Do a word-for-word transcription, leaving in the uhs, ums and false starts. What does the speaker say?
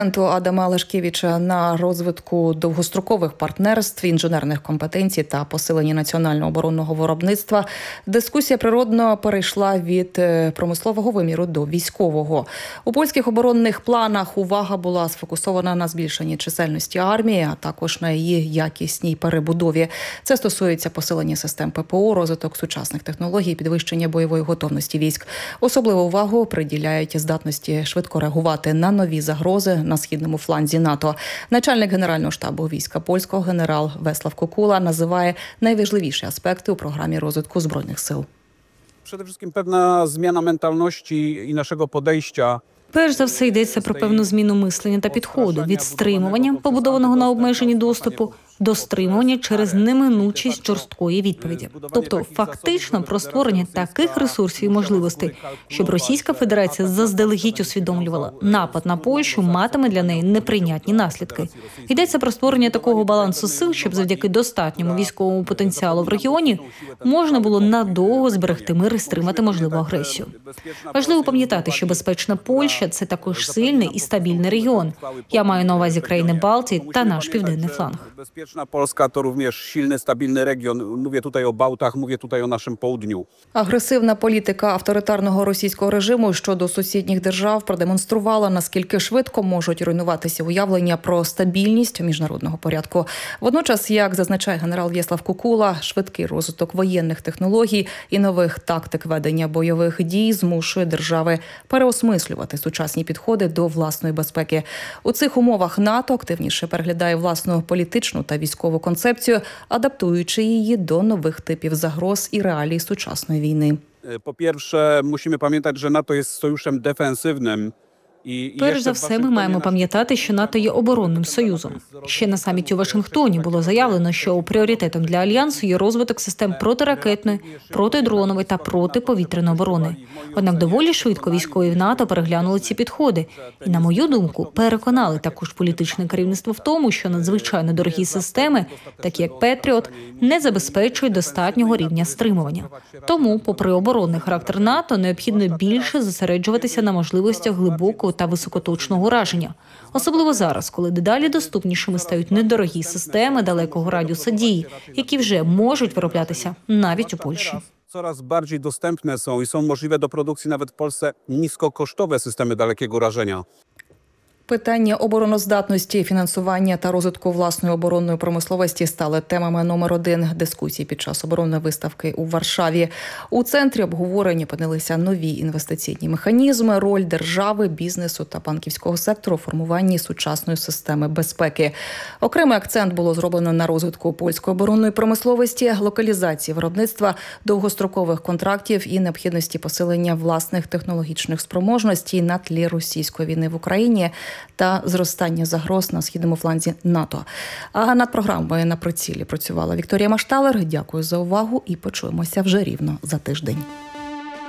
Адама Лешкевича на розвитку довгострокових партнерств, інженерних компетенцій та посилення національного оборонного виробництва. Дискусія природно перейшла від промислового виміру до військового. У польських оборонних планах увага була сфокусована на збільшенні чисельності армії, а також на її якісній перебудові. Це стосується посилення систем ППО, розвиток сучасних технологій, підвищення бойової готовності військ. Особливу увагу приділяють здатності швидко реагувати на нові загрози на східному фланзі НАТО. Начальник Генерального штабу війська польського генерал Веслав Кукула називає найважливіші аспекти у програмі розвитку Збройних сил. Przede wszystkim pewna zmiana mentalności i naszego podejścia. Перш за все йдеться про певну зміну мислення та підходу від стримування, побудованого на обмеженні доступу, до стримування через неминучість жорсткої відповіді. Тобто фактично про створення таких ресурсів і можливостей, щоб Російська Федерація заздалегідь усвідомлювала, напад на Польщу матиме для неї неприйнятні наслідки. Йдеться про створення такого балансу сил, щоб завдяки достатньому військовому потенціалу в регіоні можна було надовго зберегти мир і стримати можливу агресію. Важливо пам'ятати, що безпечна Польща – це також сильний і стабільний регіон. Я маю на увазі країни Балтії та наш південний фланг. Bezpieczna Polska to również silny, stabilny region. Mówię tutaj o Bałtach, mówię tutaj o naszym południu. Агресивна політика авторитарного російського режиму щодо сусідніх держав продемонструвала, наскільки швидко можуть руйнуватися уявлення про стабільність міжнародного порядку. Водночас, як зазначає генерал Веслав Кукула, швидкий розвиток воєнних технологій і нових тактик ведення бойових дій змушує держави переосмислювати сучасні підходи до власної безпеки. У цих умовах НАТО активніше переглядає власну політичну та військову концепцію, адаптуючи її до нових типів загроз і реалій сучасної війни. Po-pierwsze, musimy pamiętać, że NATO jest sojuszem defensywnym. Перш за все, ми маємо пам'ятати, що НАТО є оборонним союзом. Ще на саміті у Вашингтоні було заявлено, що пріоритетом для Альянсу є розвиток систем протиракетної, протидронової та протиповітряної оборони. Однак доволі швидко військові в НАТО переглянули ці підходи. І, на мою думку, переконали також політичне керівництво в тому, що надзвичайно дорогі системи, такі як Петріот, не забезпечують достатнього рівня стримування. Тому, попри оборонний характер НАТО, необхідно більше зосереджуватися на можливостях глибокого та високоточного ураження. Особливо зараз, коли дедалі доступнішими стають недорогі системи далекого радіуса дії, які вже можуть вироблятися навіть у Польщі. Coraz bardziej dostępne są i są możliwe do produkcji nawet w Polsce niskokosztowe systemy dalekiego rażenia. Питання обороноздатності, фінансування та розвитку власної оборонної промисловості стали темами номер один дискусій під час оборонної виставки у Варшаві. У центрі обговорення опинилися нові інвестиційні механізми, роль держави, бізнесу та банківського сектору у формуванні сучасної системи безпеки. Окремий акцент було зроблено на розвитку польської оборонної промисловості, локалізації виробництва, довгострокових контрактів і необхідності посилення власних технологічних спроможностей на тлі російської війни в Україні та зростання загроз на східному фланзі НАТО. А над програмою на прицілі працювала Вікторія Машталер. Дякую за увагу і почуємося вже рівно за тиждень.